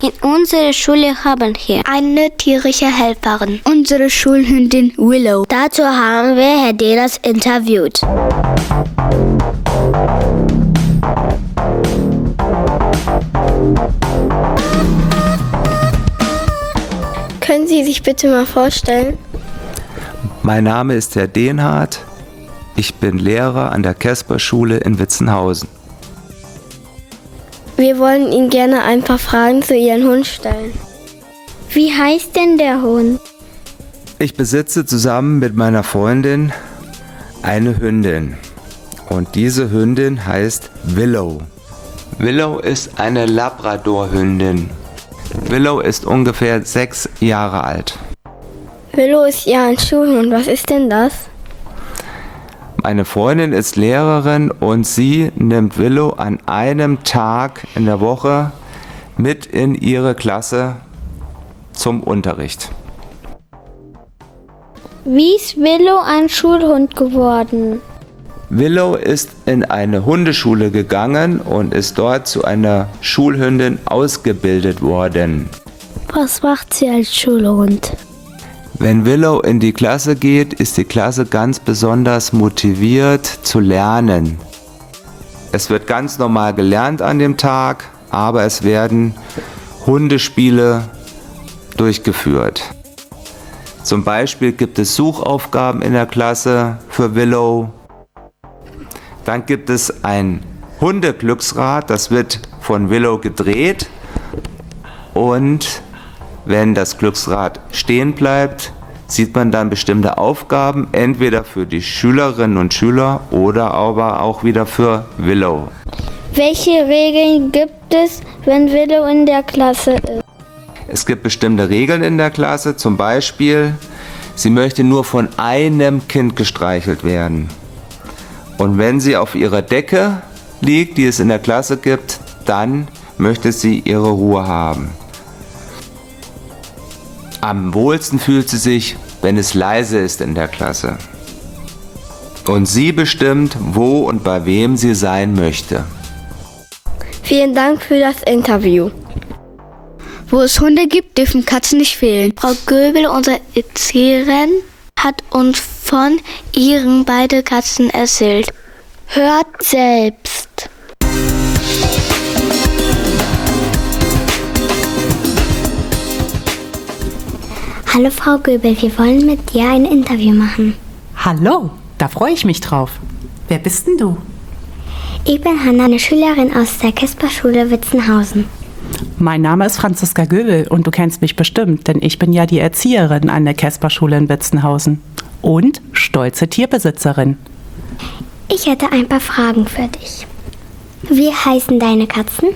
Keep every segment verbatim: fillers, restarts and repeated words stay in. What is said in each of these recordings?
In unserer Schule haben wir eine tierische Helferin. Unsere Schulhündin Willow. Dazu haben wir Herr Dehlers interviewt. Können Sie sich bitte mal vorstellen? Mein Name ist Herr Dehnhardt. Ich bin Lehrer an der Kesper-Schule in Witzenhausen. Wir wollen Ihnen gerne ein paar Fragen zu Ihrem Hund stellen. Wie heißt denn der Hund? Ich besitze zusammen mit meiner Freundin eine Hündin. Und diese Hündin heißt Willow. Willow ist eine Labrador-Hündin. Willow ist ungefähr sechs Jahre alt. Willow ist ja ein Schulhund. Was ist denn das? Meine Freundin ist Lehrerin und sie nimmt Willow an einem Tag in der Woche mit in ihre Klasse zum Unterricht. Wie ist Willow ein Schulhund geworden? Willow ist in eine Hundeschule gegangen und ist dort zu einer Schulhündin ausgebildet worden. Was macht sie als Schulhund? Wenn Willow in die Klasse geht, ist die Klasse ganz besonders motiviert zu lernen. Es wird ganz normal gelernt an dem Tag, aber es werden Hundespiele durchgeführt. Zum Beispiel gibt es Suchaufgaben in der Klasse für Willow. Dann gibt es ein Hundeglücksrad, das wird von Willow gedreht und wenn das Glücksrad stehen bleibt, sieht man dann bestimmte Aufgaben, entweder für die Schülerinnen und Schüler oder aber auch wieder für Willow. Welche Regeln gibt es, wenn Willow in der Klasse ist? Es gibt bestimmte Regeln in der Klasse, zum Beispiel, sie möchte nur von einem Kind gestreichelt werden. Und wenn sie auf ihrer Decke liegt, die es in der Klasse gibt, dann möchte sie ihre Ruhe haben. Am wohlsten fühlt sie sich, wenn es leise ist in der Klasse. Und sie bestimmt, wo und bei wem sie sein möchte. Vielen Dank für das Interview. Wo es Hunde gibt, dürfen Katzen nicht fehlen. Frau Göbel, unsere Erzieherin, hat uns von ihren beiden Katzen erzählt. Hört selbst. Hallo Frau Göbel, wir wollen mit dir ein Interview machen. Hallo, da freue ich mich drauf. Wer bist denn du? Ich bin Hanna, eine Schülerin aus der Kesper-Schule Witzenhausen. Mein Name ist Franziska Göbel und du kennst mich bestimmt, denn ich bin ja die Erzieherin an der Kesper-Schule in Witzenhausen und stolze Tierbesitzerin. Ich hätte ein paar Fragen für dich. Wie heißen deine Katzen?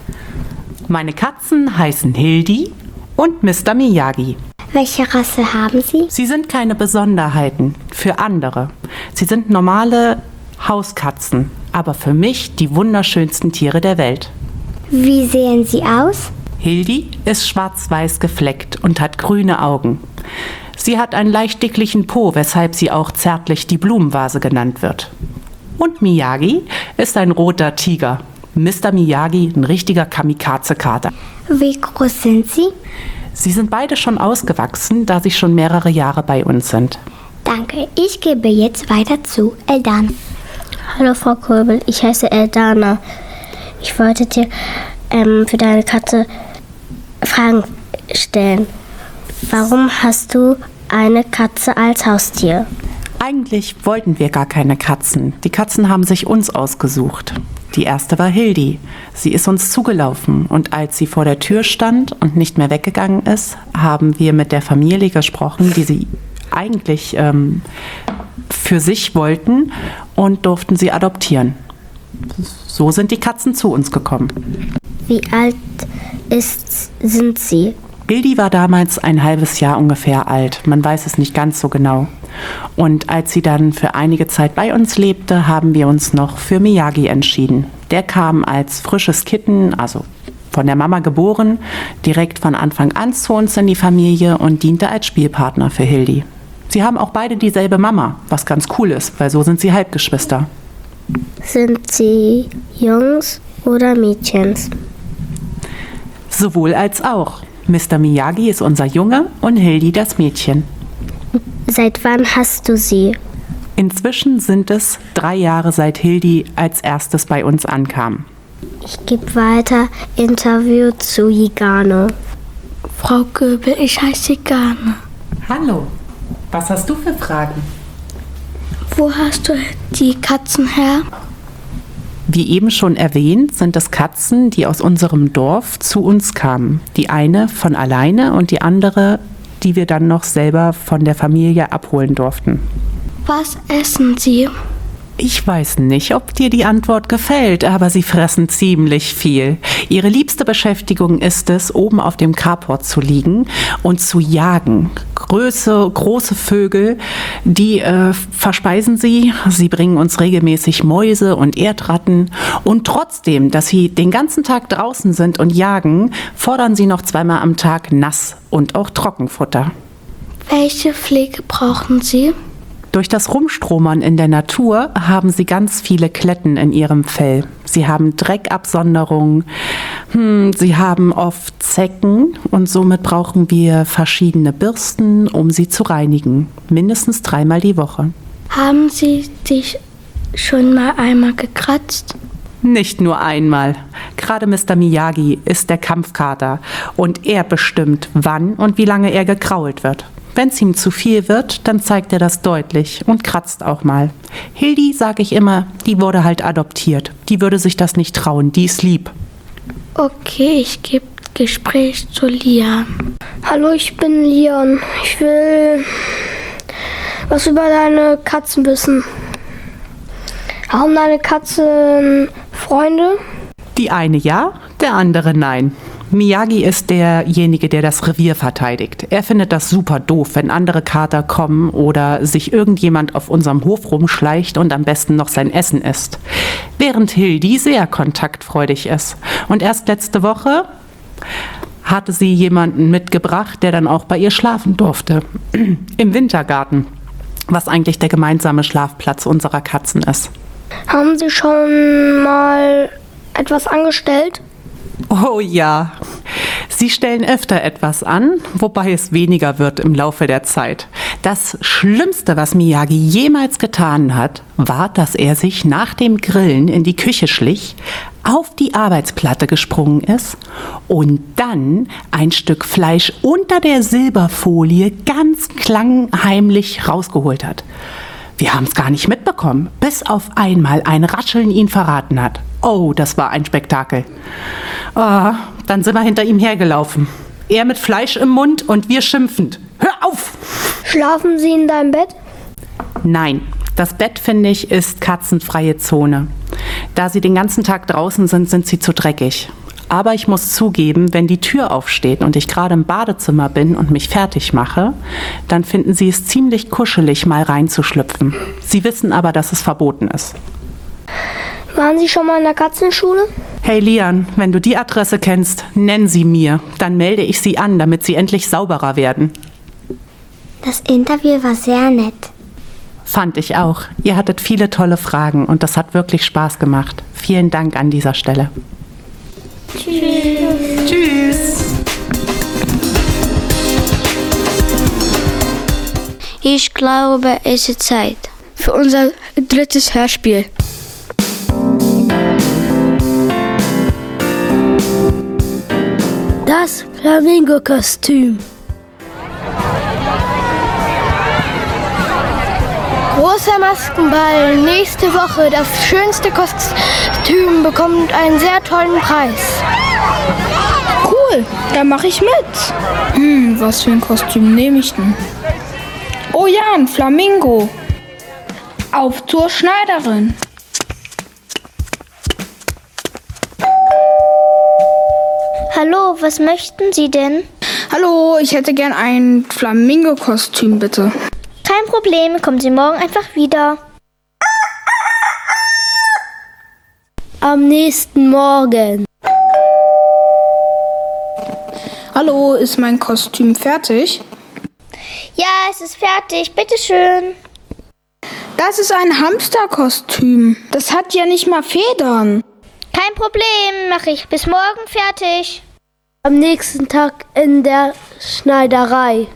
Meine Katzen heißen Hildi und Mister Miyagi. Welche Rasse haben sie? Sie sind keine Besonderheiten für andere. Sie sind normale Hauskatzen, aber für mich die wunderschönsten Tiere der Welt. Wie sehen sie aus? Hildi ist schwarz-weiß gefleckt und hat grüne Augen. Sie hat einen leicht dicklichen Po, weshalb sie auch zärtlich die Blumenvase genannt wird. Und Miyagi ist ein roter Tiger. Mister Miyagi, ein richtiger Kamikaze-Kater. Wie groß sind sie? Sie sind beide schon ausgewachsen, da sie schon mehrere Jahre bei uns sind. Danke, ich gebe jetzt weiter zu Eldana. Hallo Frau Göbel, ich heiße Eldana. Ich wollte dir ähm, für deine Katze Fragen stellen. Warum hast du eine Katze als Haustier? Eigentlich wollten wir gar keine Katzen. Die Katzen haben sich uns ausgesucht. Die erste war Hildi. Sie ist uns zugelaufen und als sie vor der Tür stand und nicht mehr weggegangen ist, haben wir mit der Familie gesprochen, die sie eigentlich ähm, für sich wollten und durften sie adoptieren. So sind die Katzen zu uns gekommen. Wie alt ist, sind sie? Hildi war damals ein halbes Jahr ungefähr alt. Man weiß es nicht ganz so genau. Und als sie dann für einige Zeit bei uns lebte, haben wir uns noch für Miyagi entschieden. Der kam als frisches Kitten, also von der Mama geboren, direkt von Anfang an zu uns in die Familie und diente als Spielpartner für Hildi. Sie haben auch beide dieselbe Mama, was ganz cool ist, weil so sind sie Halbgeschwister. Sind sie Jungs oder Mädchens? Sowohl als auch. Mister Miyagi ist unser Junge und Hildi das Mädchen. Seit wann hast du sie? Inzwischen sind es drei Jahre, seit Hildi als erstes bei uns ankam. Ich gebe weiter Interview zu Jigano. Frau Göbel, ich heiße Jigano. Hallo, was hast du für Fragen? Wo hast du die Katzen her? Wie eben schon erwähnt, sind es Katzen, die aus unserem Dorf zu uns kamen. Die eine von alleine und die andere, die wir dann noch selber von der Familie abholen durften. Was essen sie? Ich weiß nicht, ob dir die Antwort gefällt, aber sie fressen ziemlich viel. Ihre liebste Beschäftigung ist es, oben auf dem Carport zu liegen und zu jagen. Größe, große Vögel, die äh, verspeisen sie. Sie bringen uns regelmäßig Mäuse und Erdratten. Und trotzdem, dass sie den ganzen Tag draußen sind und jagen, fordern sie noch zweimal am Tag Nass- und auch Trockenfutter. Welche Pflege brauchen sie? Durch das Rumstromern in der Natur haben sie ganz viele Kletten in ihrem Fell. Sie haben Dreckabsonderung, hm, sie haben oft Zecken und somit brauchen wir verschiedene Bürsten, um sie zu reinigen. Mindestens dreimal die Woche. Haben Sie sich schon mal einmal gekratzt? Nicht nur einmal. Gerade Mister Miyagi ist der Kampfkater und er bestimmt, wann und wie lange er gekrault wird. Wenn es ihm zu viel wird, dann zeigt er das deutlich und kratzt auch mal. Hildi, sage ich immer, die wurde halt adoptiert. Die würde sich das nicht trauen, die ist lieb. Okay, ich gebe Gespräch zu Lian. Hallo, ich bin Leon. Ich will was über deine Katzen wissen. Haben deine Katzen Freunde? Die eine ja, der andere nein. Miyagi ist derjenige, der das Revier verteidigt. Er findet das super doof, wenn andere Kater kommen oder sich irgendjemand auf unserem Hof rumschleicht und am besten noch sein Essen isst. Während Hildi sehr kontaktfreudig ist. Und erst letzte Woche hatte sie jemanden mitgebracht, der dann auch bei ihr schlafen durfte. Im Wintergarten, was eigentlich der gemeinsame Schlafplatz unserer Katzen ist. Haben sie schon mal etwas angestellt? Oh ja, sie stellen öfter etwas an, wobei es weniger wird im Laufe der Zeit. Das Schlimmste, was Miyagi jemals getan hat, war, dass er sich nach dem Grillen in die Küche schlich, auf die Arbeitsplatte gesprungen ist und dann ein Stück Fleisch unter der Silberfolie ganz klangheimlich rausgeholt hat. Wir haben es gar nicht mitbekommen, bis auf einmal ein Rascheln ihn verraten hat. Oh, das war ein Spektakel. Oh, dann sind wir hinter ihm hergelaufen. Er mit Fleisch im Mund und wir schimpfend. Hör auf! Schlafen sie in deinem Bett? Nein, das Bett, finde ich, ist katzenfreie Zone. Da sie den ganzen Tag draußen sind, sind sie zu dreckig. Aber ich muss zugeben, wenn die Tür aufsteht und ich gerade im Badezimmer bin und mich fertig mache, dann finden sie es ziemlich kuschelig, mal reinzuschlüpfen. Sie wissen aber, dass es verboten ist. Waren Sie schon mal in der Katzenschule? Hey Lian, wenn du die Adresse kennst, nenn sie mir. Dann melde ich sie an, damit sie endlich sauberer werden. Das Interview war sehr nett. Fand ich auch. Ihr hattet viele tolle Fragen und das hat wirklich Spaß gemacht. Vielen Dank an dieser Stelle. Tschüss. Tschüss. Ich glaube, es ist Zeit für unser drittes Hörspiel. Das Flamingo-Kostüm. Großer Maskenball. Nächste Woche. Das schönste Kostüm bekommt einen sehr tollen Preis. Cool, da mache ich mit. Hm, was für ein Kostüm nehme ich denn? Oh ja, ein Flamingo. Auf zur Schneiderin. Hallo, was möchten Sie denn? Hallo, ich hätte gern ein Flamingo-Kostüm, bitte. Kein Problem, kommen Sie morgen einfach wieder. Am nächsten Morgen. Hallo, ist mein Kostüm fertig? Ja, es ist fertig, bitteschön. Das ist ein Hamsterkostüm. Das hat ja nicht mal Federn. Kein Problem, mache ich bis morgen fertig. Am nächsten Tag in der Schneiderei.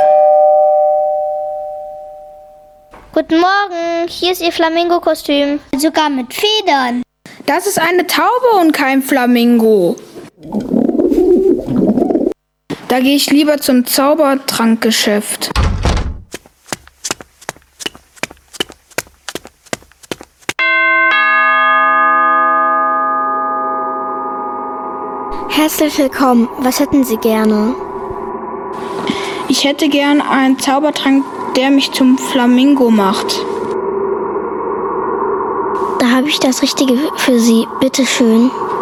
Guten Morgen, hier ist Ihr Flamingo-Kostüm. Sogar mit Federn. Das ist eine Taube und kein Flamingo. Da gehe ich lieber zum Zaubertrankgeschäft. Herzlich willkommen. Was hätten Sie gerne? Ich hätte gern einen Zaubertrank, der mich zum Flamingo macht. Da habe ich das Richtige für Sie. Bitte schön.